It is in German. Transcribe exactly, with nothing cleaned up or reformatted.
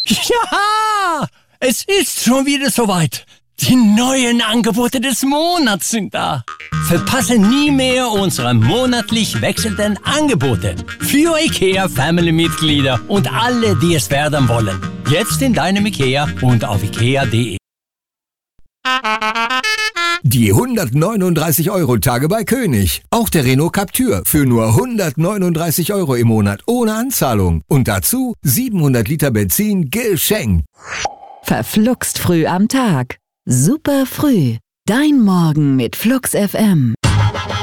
Ja, es ist schon wieder soweit. Die neuen Angebote des Monats sind da. Verpasse nie mehr unsere monatlich wechselnden Angebote für IKEA Family-Mitglieder und alle, die es werden wollen. Jetzt in deinem IKEA und auf ikea punkt de. Die hundertneununddreißig Euro Tage bei König. Auch der Renault Captur für nur hundertneununddreißig Euro im Monat ohne Anzahlung. Und dazu siebenhundert Liter Benzin geschenkt. Verfluxt früh am Tag. Super früh. Dein Morgen mit Flux F M.